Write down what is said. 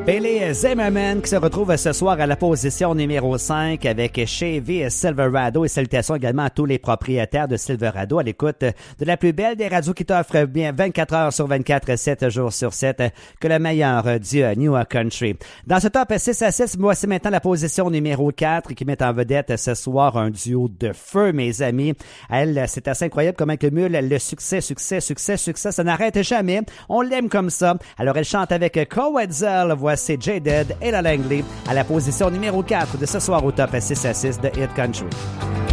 Billy Zimmerman qui se retrouve ce soir à la position numéro 5 avec Chevy Silverado et salutations également à tous les propriétaires de Silverado à l'écoute de la plus belle des radios qui t'offre bien 24 heures sur 24, 7 jours sur 7 que le meilleur du New Country. Dans ce top 6 à 6, voici maintenant la position numéro 4 qui met en vedette ce soir un duo de feu, mes amis. Elle, c'est assez incroyable comment que le mule, le succès, ça n'arrête jamais. On l'aime comme ça. Alors elle chante avec Cowetzel. Voici Jaded et la Langley à la position numéro 4 de ce soir au top 6 à 6 de Hit Country.